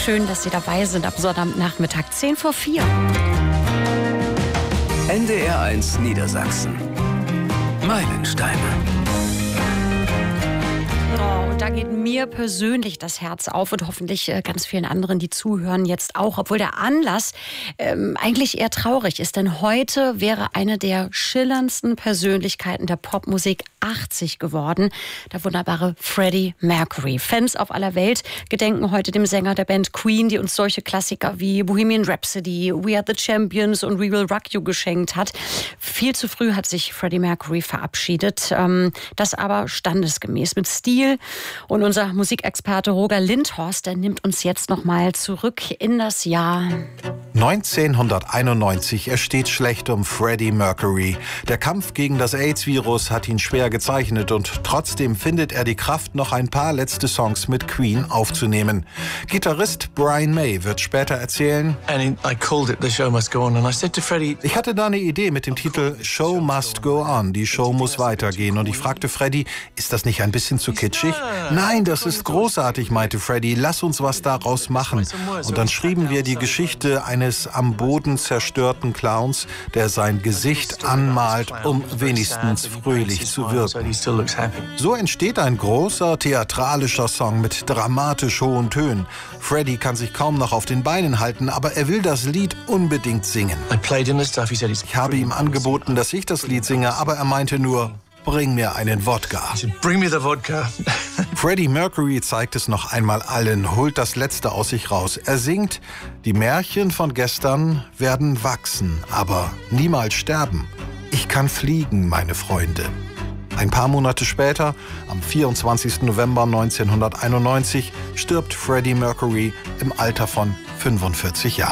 Schön, dass Sie dabei sind am Sonnabendnachmittag 4:10. NDR1 Niedersachsen. Meilensteine. Oh, und da geht mir persönlich das Herz auf und hoffentlich ganz vielen anderen, die zuhören, jetzt auch. Obwohl der Anlass eigentlich eher traurig ist. Denn heute wäre eine der schillerndsten Persönlichkeiten der Popmusik 80 geworden. Der wunderbare Freddie Mercury. Fans auf aller Welt gedenken heute dem Sänger der Band Queen, die uns solche Klassiker wie Bohemian Rhapsody, We Are the Champions und We Will Rock You geschenkt hat. Viel zu früh hat sich Freddie Mercury verabschiedet. Das aber standesgemäß mit Stil. Und unser Musikexperte Roger Lindhorst, der nimmt uns jetzt nochmal zurück in das Jahr 1991. Es steht schlecht um Freddie Mercury. Der Kampf gegen das AIDS-Virus hat ihn schwer gezeichnet und trotzdem findet er die Kraft, noch ein paar letzte Songs mit Queen aufzunehmen. Gitarrist Brian May wird später erzählen: Ich hatte da eine Idee mit dem Titel Show Must Go On. Die Show muss weitergehen. Und ich fragte Freddie, ist das nicht ein bisschen zu kitschig? Nein, das ist großartig, meinte Freddie. Lass uns was daraus machen. Und dann schrieben wir die Geschichte eines am Boden zerstörten Clowns, der sein Gesicht anmalt, um wenigstens fröhlich zu wirken. So entsteht ein großer theatralischer Song mit dramatisch hohen Tönen. Freddie kann sich kaum noch auf den Beinen halten, aber er will das Lied unbedingt singen. Ich habe ihm angeboten, dass ich das Lied singe, aber er meinte nur: Bring mir einen Wodka. Bring me the vodka. Freddie Mercury zeigt es noch einmal allen, holt das Letzte aus sich raus. Er singt: Die Märchen von gestern werden wachsen, aber niemals sterben. Ich kann fliegen, meine Freunde. Ein paar Monate später, am 24. November 1991, stirbt Freddie Mercury im Alter von 45 Jahren.